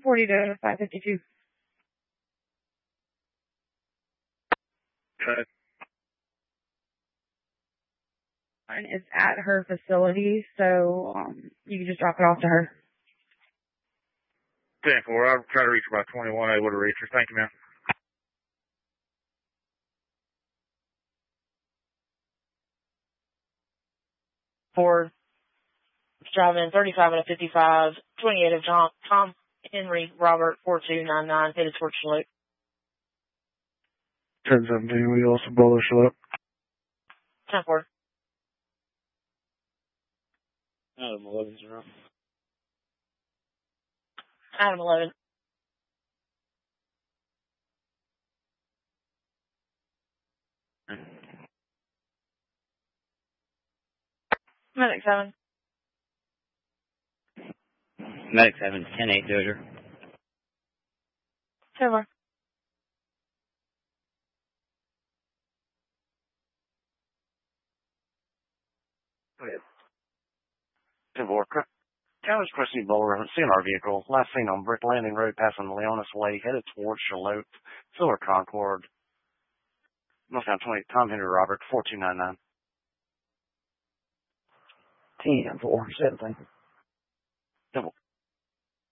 1040 to 552. Okay. And it's at her facility, so you can just drop it off to her. 10-4. I'll try to reach her by 21. I would have reached her. Thank you, man. Ford, driving 35 and a 55, 28 of Tom Henry Robert 4299, headed towards Shalhoub. 10-17. We also bowler Shalhoub. 10-4. Adam 11-0. Adam 11. Medic 7. Medic 7, 10-8, Dozier. 10-4. Go ahead. 10-4. County's Christie Bowler, CNR vehicle, last seen on Brick Landing Road, passing Leonis Way, headed towards Shalhoub, Silver Concord. Northbound 20, Tom Henry Robert, 4299. 10-4, 17. 10-4.